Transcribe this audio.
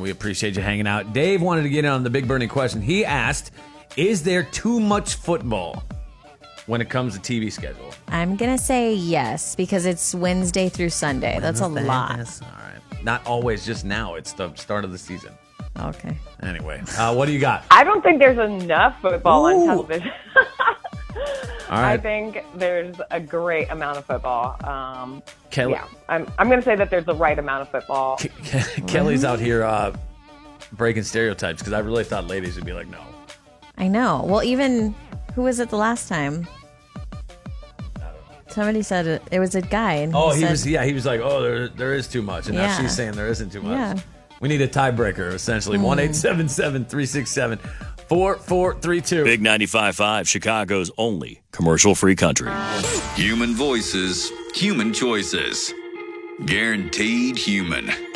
We appreciate you hanging out. Dave wanted to get in on the big burning question. He asked, is there too much football when it comes to TV schedule? I'm going to say yes, because it's Wednesday through Sunday. That's a lot. All right. Not always just now. It's the start of the season. Okay. Anyway, what do you got? I don't think there's enough football on television. All right. I think there's a great amount of football. Kelly, yeah, I'm going to say that there's the right amount of football. Kelly's out here breaking stereotypes, because I really thought ladies would be like, no. I know. Well, even, who was it the last time? Somebody said it was a guy. And he was like, oh, there is too much. And now she's saying there isn't too much. Yeah. We need a tiebreaker, essentially. 1-877-367-4432. Big 95.5, Chicago's only commercial-free country. Human voices, human choices. Guaranteed human.